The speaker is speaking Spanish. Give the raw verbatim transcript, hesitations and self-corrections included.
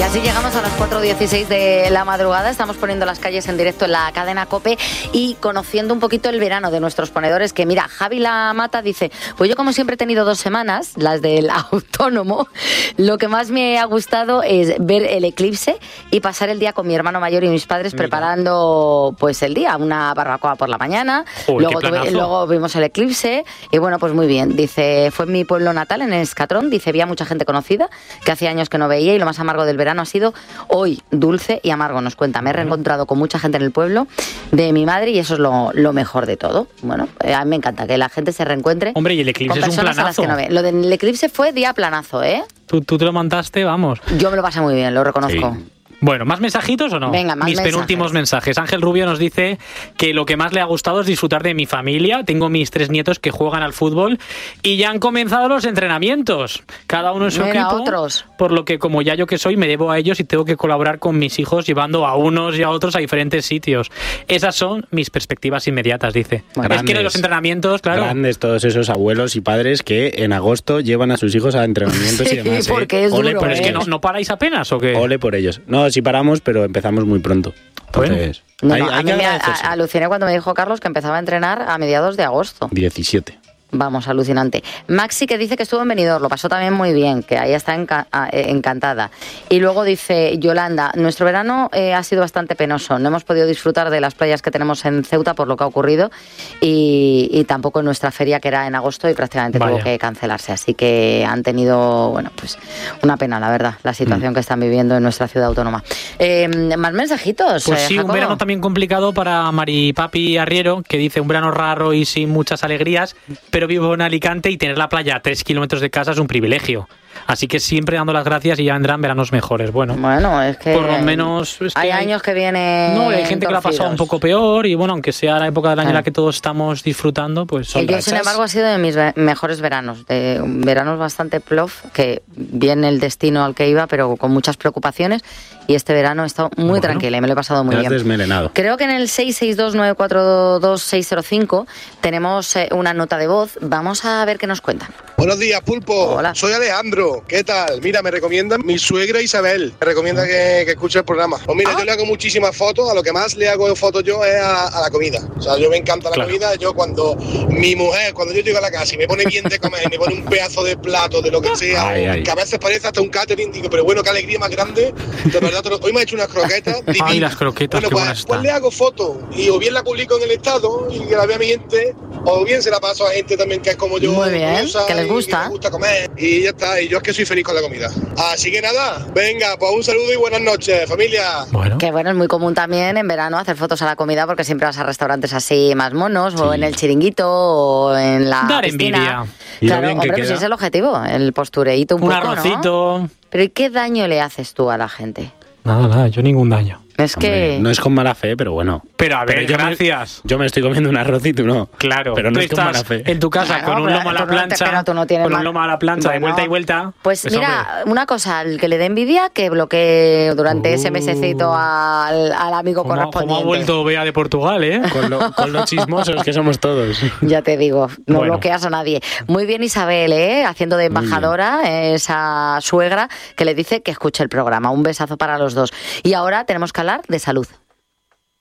Así llegamos a las cuatro dieciséis de la madrugada. Estamos poniendo las calles en directo en la cadena COPE y conociendo un poquito el verano de nuestros ponedores. Que mira, Javi La Mata dice: pues yo como siempre he tenido dos semanas, las del autónomo. Lo que más me ha gustado es ver el eclipse y pasar el día con mi hermano mayor y mis padres mira. preparando pues el día, una barbacoa por la mañana. Uy, luego, tuve, luego vimos el eclipse y bueno, pues muy bien. Dice, fue en mi pueblo natal, en Escatrón. Dice, había mucha gente conocida que hacía años que no veía y lo más amargo del verano ha sido hoy, dulce y amargo. Nos cuenta, me he reencontrado con mucha gente en el pueblo de mi madre y eso es lo, lo mejor de todo. Bueno, eh, a mí me encanta que la gente se reencuentre. Hombre, y el eclipse con es un planazo. A las que no ve. Lo del eclipse fue día planazo, ¿eh? Tú, tú te lo mandaste, vamos. Yo me lo pasé muy bien, lo reconozco. Sí. Bueno, ¿más mensajitos o no? Venga, más Mis mensajes. penúltimos mensajes. Ángel Rubio nos dice que lo que más le ha gustado es disfrutar de mi familia. Tengo mis tres nietos que juegan al fútbol y ya han comenzado los entrenamientos. Cada uno en su Mira, equipo. otros. Por lo que, como ya yo que soy, me debo a ellos y tengo que colaborar con mis hijos llevando a unos y a otros a diferentes sitios. Esas son mis perspectivas inmediatas, dice. Bueno, es que los entrenamientos, claro. Grandes todos esos abuelos y padres que en agosto llevan a sus hijos a entrenamientos sí, y demás. porque ¿eh? es Ole duro, por Pero es ¿eh? que no, no paráis apenas, ¿o qué? Ole por ellos. No, sí paramos, pero empezamos muy pronto. Entonces, no, hay, no, hay a mí que me a- agradecerse. a- aluciné cuando me dijo Carlos que empezaba a entrenar a mediados de agosto. diecisiete. Vamos, alucinante. Maxi, que dice que estuvo en Benidorm, lo pasó también muy bien, que ahí está enca- eh, encantada. Y luego dice Yolanda, nuestro verano eh, ha sido bastante penoso, no hemos podido disfrutar de las playas que tenemos en Ceuta por lo que ha ocurrido y, y tampoco en nuestra feria que era en agosto y prácticamente Vaya. tuvo que cancelarse. Así que han tenido, bueno, pues una pena, la verdad, la situación mm. que están viviendo en nuestra ciudad autónoma. Eh, ¿Más mensajitos? Pues eh, sí, Jacobo? un verano también complicado para Mari Papi Arriero, que dice un verano raro y sin muchas alegrías, pero vivo en Alicante y tener la playa a tres kilómetros de casa es un privilegio. Así que siempre dando las gracias y ya vendrán veranos mejores. Bueno, bueno es que por lo menos... Es que hay, hay años que vienen No, hay gente que lo ha pasado un poco peor y bueno, aunque sea la época del año en la que todos estamos disfrutando, pues son Yo, rachas. sin embargo, ha sido de mis ve- mejores veranos. De veranos bastante plof, que bien el destino al que iba, pero con muchas preocupaciones. Y este verano he estado muy Bueno, tranquila y me lo he pasado muy te has bien. desmelenado. Creo que en el seis seis dos nueve cuatro dos seis cero cinco tenemos eh, una nota de voz. Vamos a ver qué nos cuentan. Buenos días, Pulpo. Hola. Soy Alejandro. ¿Qué tal? Mira, me recomienda mi suegra Isabel. Me recomienda que, que escuche el programa. Pues mira, Ah. yo le hago muchísimas fotos. A lo que más le hago fotos yo es a, a la comida. O sea, yo me encanta la Claro. comida. Yo cuando mi mujer, cuando yo llego a la casa y me pone bien de comer, me pone un pedazo de plato, de lo que sea, Ay, ay. que a veces parece hasta un catering, digo, pero bueno, qué alegría más grande. De verdad, te lo- hoy me ha hecho unas croquetas divinas. Ay, las croquetas, bueno, qué pues, buenas pues están. le hago fotos y o bien la publico en el estado y que la vea mi gente, o bien se la paso a gente también que es como yo. Muy bien, curiosa que les y gusta. Que les gusta comer y ya está. Y yo es que soy feliz con la comida. Así que nada, venga, pues un saludo y buenas noches, familia. Bueno, Que bueno, es muy común también en verano hacer fotos a la comida porque siempre vas a restaurantes así más monos o en el chiringuito o en la dar piscina. envidia. Y lo Claro, bien que hombre, pues queda. ese es el objetivo, el postureíto un, Un poco, ¿no? arrocito... Pero ¿y qué daño le haces tú a la gente? Nada, nada, yo ningún daño. Es Hombre, que... no es con mala fe, pero bueno. Pero a ver, yo me- gracias. yo me estoy comiendo un arroz y tú no. Claro, Pero no tú es con estás mala fe. en tu casa Claro, con un pero lomo a tú la no te- plancha, pero tú no tienes con mal- un lomo a la plancha de Bueno, vuelta y vuelta. Pues, pues, mira, hombre, una cosa, al que le dé envidia, que bloquee durante ese Uh. mesecito al, al amigo ¿cómo, correspondiente. cómo ha vuelto Bea de Portugal, eh? Con lo, con lo chismosos que somos todos. Ya te digo, no Bueno. bloqueas a nadie. Muy bien Isabel, ¿eh? Haciendo de Muy embajadora, eh, esa suegra que le dice que escuche el programa. Un besazo para los dos. Y ahora tenemos que hablar de salud.